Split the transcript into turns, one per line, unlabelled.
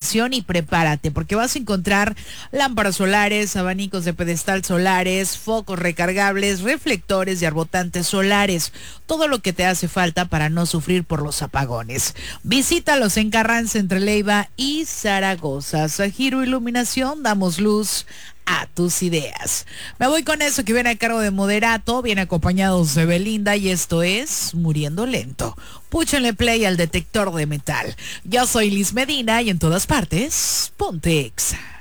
iluminación y prepárate porque vas a encontrar lámparas solares, abanicos de pedestal solares, focos recargables, reflectores y arbotantes solares. Todo lo que te hace falta para no sufrir por los apagones. Visítalos en Carranza entre Leiva y Zaragoza. Sajiro Iluminación, damos luz a tus ideas. Me voy con eso que viene a cargo de Moderato, viene acompañados de Belinda y esto es Muriendo Lento. Púchenle play al detector de metal. Yo soy Liz Medina y en todas partes, ponte Exa.